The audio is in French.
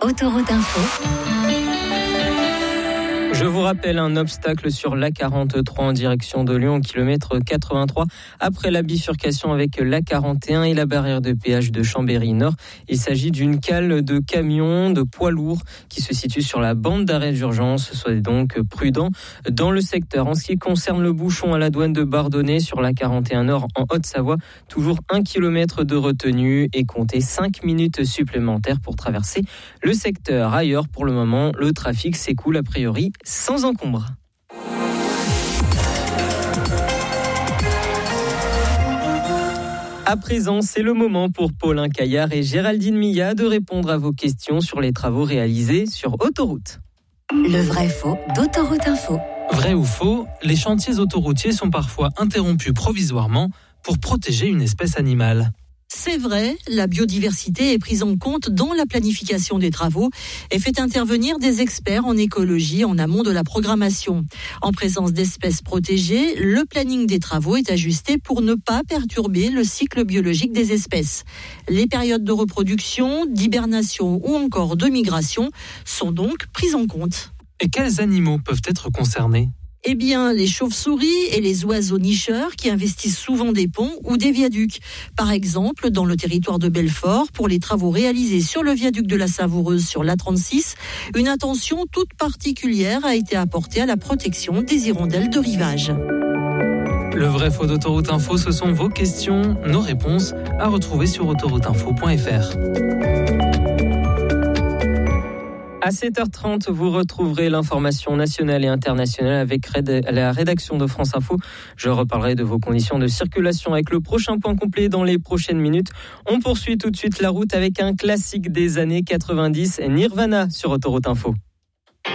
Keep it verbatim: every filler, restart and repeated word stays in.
Autoroute Info. Je vous rappelle un obstacle sur l'A quarante-trois en direction de Lyon, au kilomètre quatre-vingt-trois, après la bifurcation avec l'A quarante et un et la barrière de péage de Chambéry-Nord. Il s'agit d'une cale de camions, de poids lourds qui se situe sur la bande d'arrêt d'urgence. Soyez donc prudents dans le secteur. En ce qui concerne le bouchon à la douane de Bardonnay sur l'A quarante et un Nord en Haute-Savoie, toujours un kilomètre de retenue et comptez cinq minutes supplémentaires pour traverser le secteur. Ailleurs, pour le moment, le trafic s'écoule a priori sans encombre. À présent, c'est le moment pour Paulin Caillard et Géraldine Millat de répondre à vos questions sur les travaux réalisés sur Autoroute. Le vrai faux d'Autoroute Info. Vrai ou faux, les chantiers autoroutiers sont parfois interrompus provisoirement pour protéger une espèce animale. C'est vrai, la biodiversité est prise en compte dans la planification des travaux et fait intervenir des experts en écologie en amont de la programmation. En présence d'espèces protégées, le planning des travaux est ajusté pour ne pas perturber le cycle biologique des espèces. Les périodes de reproduction, d'hibernation ou encore de migration sont donc prises en compte. Et quels animaux peuvent être concernés ? Eh bien, les chauves-souris et les oiseaux nicheurs qui investissent souvent des ponts ou des viaducs. Par exemple, dans le territoire de Belfort, pour les travaux réalisés sur le viaduc de la Savoureuse sur l'A trente-six, une attention toute particulière a été apportée à la protection des hirondelles de rivage. Le vrai faux d'Autoroute Info, ce sont vos questions, nos réponses à retrouver sur autoroute info point f r. À sept heures trente, vous retrouverez l'information nationale et internationale avec la rédaction de France Info. Je reparlerai de vos conditions de circulation avec le prochain point complet dans les prochaines minutes. On poursuit tout de suite la route avec un classique des années quatre-vingt-dix, Nirvana sur Autoroute Info.